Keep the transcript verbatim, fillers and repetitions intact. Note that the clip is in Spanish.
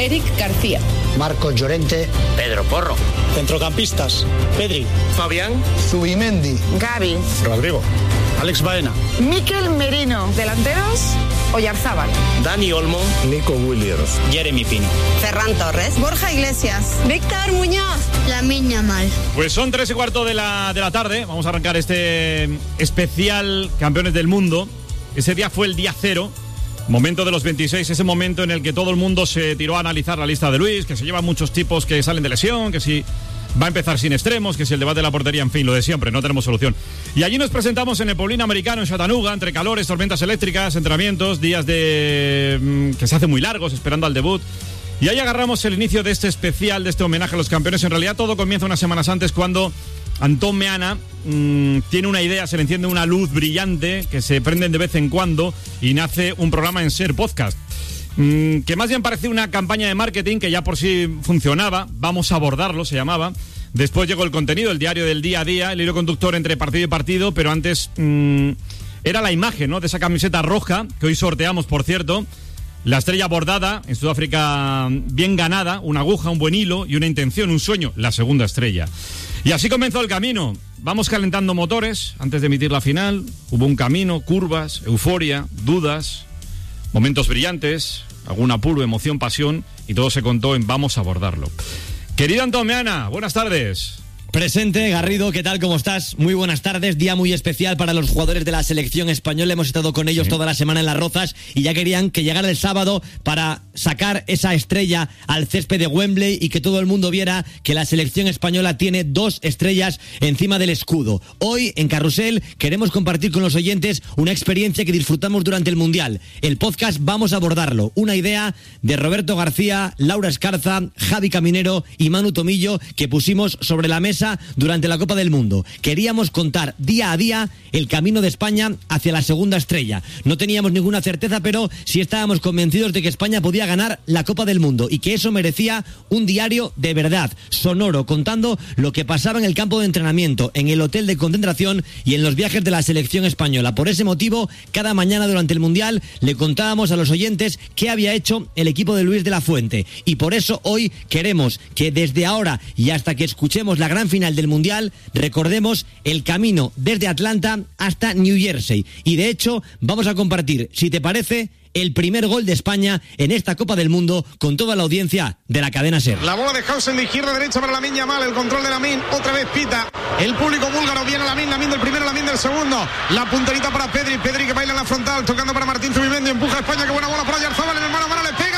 Eric García. Marcos Llorente. Pedro Porro. Centrocampistas: Pedri, Fabián, Zubimendi, Gavi, Rodrigo, Alex Baena, Mikel Merino. Delanteros: Oyarzábal, Dani Olmo, Nico Williams, Jeremy Pino, Ferran Torres, Borja Iglesias, Víctor Muñoz, Lamine Yamal. Pues son tres y cuarto de la, de la tarde. Vamos a arrancar este especial Campeones del Mundo. Ese día fue el día cero, momento de los veintiséis, ese momento en el que todo el mundo se tiró a analizar la lista de Luis, que se llevan muchos tipos que salen de lesión, que si va a empezar sin extremos, que si el debate de la portería, en fin, lo de siempre, no tenemos solución. Y allí nos presentamos en el Paulín Americano, en Chattanooga, entre calores, tormentas eléctricas, entrenamientos, días de mmm, que se hacen muy largos, esperando al debut. Y ahí agarramos el inicio de este especial, de este homenaje a los campeones. En realidad todo comienza unas semanas antes, cuando Antón Meana mmm, tiene una idea, se le enciende una luz brillante que se prende de vez en cuando y nace un programa en Ser Podcast, mmm, que más bien parece una campaña de marketing que ya por sí funcionaba. Vamos a abordarlo, se llamaba. Después llegó el contenido, el diario del día a día, el hilo conductor entre partido y partido, pero antes mmm, era la imagen, ¿no?, de esa camiseta roja que hoy sorteamos, por cierto. La estrella bordada, en Sudáfrica bien ganada, una aguja, un buen hilo y una intención, un sueño, la segunda estrella. Y así comenzó el camino. Vamos calentando motores antes de emitir la final. Hubo un camino, curvas, euforia, dudas, momentos brillantes, algún apuro, emoción, pasión, y todo se contó en Vamos a abordarlo. Querido Antón Meana, buenas tardes. Presente, Garrido, ¿qué tal? ¿Cómo estás? Muy buenas tardes, día muy especial para los jugadores de la selección española. Hemos estado con ellos sí. toda la semana en Las Rozas y ya querían que llegara el sábado para sacar esa estrella al césped de Wembley y que todo el mundo viera que la selección española tiene dos estrellas encima del escudo. Hoy, en Carrusel, queremos compartir con los oyentes una experiencia que disfrutamos durante el Mundial. El podcast Vamos a abordarlo, una idea de Roberto García, Laura Escarza, Javi Caminero y Manu Tomillo, que pusimos sobre la mesa durante la Copa del Mundo. Queríamos contar día a día el camino de España hacia la segunda estrella. No teníamos ninguna certeza, pero sí estábamos convencidos de que España podía ganar la Copa del Mundo y que eso merecía un diario de verdad, sonoro, contando lo que pasaba en el campo de entrenamiento, en el hotel de concentración y en los viajes de la selección española. Por ese motivo, cada mañana durante el Mundial le contábamos a los oyentes qué había hecho el equipo de Luis de la Fuente. Y por eso hoy queremos que desde ahora y hasta que escuchemos la gran final del Mundial, recordemos el camino desde Atlanta hasta New Jersey. Y de hecho, vamos a compartir, si te parece, el primer gol de España en esta Copa del Mundo con toda la audiencia de la cadena SER. La bola de Hausen de izquierda a derecha para Lamine Yamal, el control de Lamine, otra vez pita el público búlgaro, viene Lamine, Lamine del primero, Lamine del segundo, la punterita para Pedri, Pedri que baila en la frontal, tocando para Martín Zubimendi, empuja a España, qué buena bola para Oyarzábal, en el mano a mano le pega